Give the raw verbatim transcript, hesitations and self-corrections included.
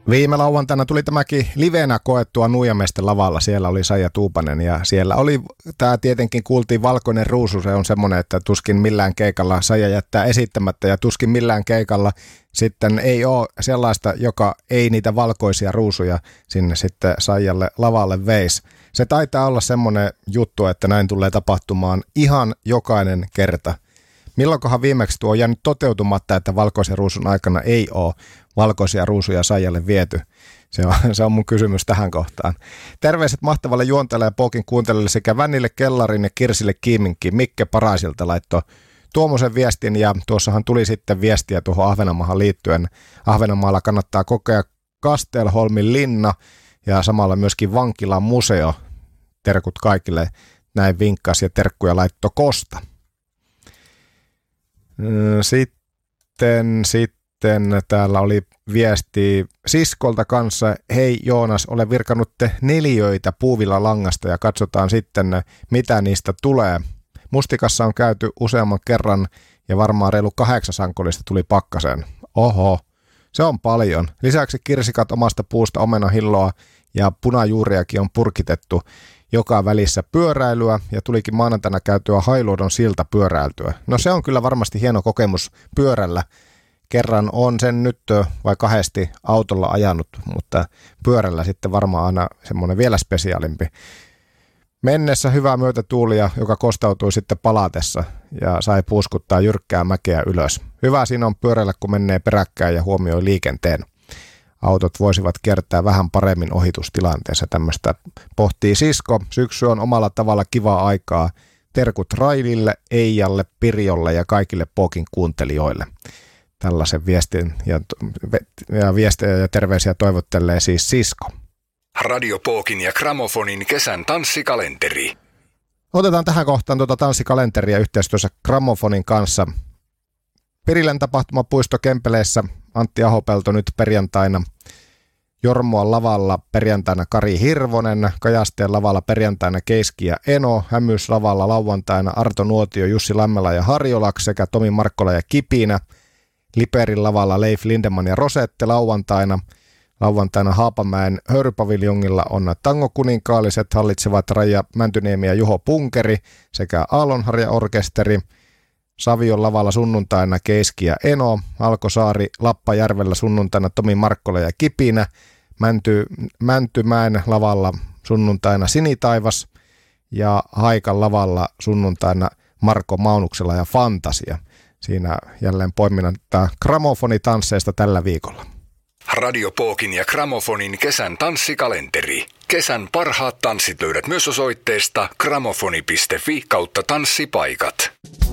Viime lauantaina tuli tämäkin livenä koettua Nuijamiesten lavalla. Siellä oli Saija Tuupanen ja siellä oli, tämä tietenkin kuultiin Valkoinen ruusu. Se on semmoinen, että tuskin millään keikalla Saija jättää esittämättä ja tuskin millään keikalla sitten ei ole sellaista, joka ei niitä valkoisia ruusuja sinne sitten Saijalle lavalle veisi. Se taitaa olla semmoinen juttu, että näin tulee tapahtumaan ihan jokainen kerta. Milloinkohan viimeksi tuo on jäänyt toteutumatta, että valkoisen ruusun aikana ei ole valkoisia ruusuja Saijalle viety? Se on, se on mun kysymys tähän kohtaan. Terveiset mahtavalle juontajalle ja Pookin kuuntelijalle sekä Vänille Kellarin ja Kirsille Kiiminkin. Mikke Paraisilta laittoi tuommoisen viestin ja tuossahan tuli sitten viestiä tuohon Ahvenanmaahan liittyen. Ahvenanmaalla kannattaa kokea Kastelholmin linna ja samalla myöskin vankilan museo. Terkut kaikille, näin vinkkas ja terkkuja laitto Kosta. Sitten, sitten täällä oli viesti siskolta kanssa. Hei Joonas, olen virkannut neliöitä puuvilla langasta ja katsotaan sitten, mitä niistä tulee. Mustikassa on käyty useamman kerran ja varmaan reilu kahdeksan sankolista tuli pakkaseen. Oho, se on paljon. Lisäksi kirsikat omasta puusta, omenahilloa ja punajuuriakin on purkitettu. Joka välissä pyöräilyä ja tulikin maanantaina käytyä Hailuodon silta pyöräiltyä. No se on kyllä varmasti hieno kokemus pyörällä. Kerran on sen nyt vai kahdesti autolla ajanut, mutta pyörällä sitten varmaan aina semmoinen vielä spesiaalimpi. Mennessä hyvää myötätuulia, joka kostautui sitten palatessa ja sai puuskuttaa jyrkkää mäkeä ylös. Hyvä siinä on pyörällä, kun menee peräkkäin ja huomioi liikenteen. Autot voisivat kiertää vähän paremmin ohitustilanteessa. Tämmöistä pohtii sisko. Syksy on omalla tavalla kivaa aikaa. Terkut Railille, Eijalle, Pirjolle ja kaikille Pookin kuuntelijoille. Tällaisen viestin ja, ja viestejä ja terveisiä toivottelee siis sisko. Radio Pookin ja Gramofonin kesän tanssikalenteri. Otetaan tähän kohtaan tuota tanssikalenteria yhteistyössä Gramofonin kanssa. Pirilän tapahtumapuisto Kempeleessä Antti Ahopelto nyt perjantaina. Jormoan lavalla perjantaina Kari Hirvonen, Kajasteen lavalla perjantaina Keiski ja Eno, Hämyys lavalla lauantaina Arto Nuotio, Jussi Lammela ja Harjolak sekä Tomi Markkola ja Kipinä. Liperin lavalla Leif Lindeman ja Rosette lauantaina. Lauantaina Haapamäen höyrypaviljongilla on tangokuninkaaliset hallitsevat Raija Mäntyniemi ja Juho Punkeri sekä Aallonharja orkesteri. Savion lavalla sunnuntaina Keiski ja Eno, Alkosaari Lappajärvellä sunnuntaina Tomi Markkola ja Kipinä, Mänty, Mäntymäen lavalla sunnuntaina Sinitaivas ja Haikan lavalla sunnuntaina Marko Maunuksella ja Fantasia. Siinä jälleen poiminnan gramofonitansseista tällä viikolla. Radio Pookin ja Gramofonin kesän tanssikalenteri. Kesän parhaat tanssit löydät myös osoitteesta gramofoni piste fi kautta tanssipaikat.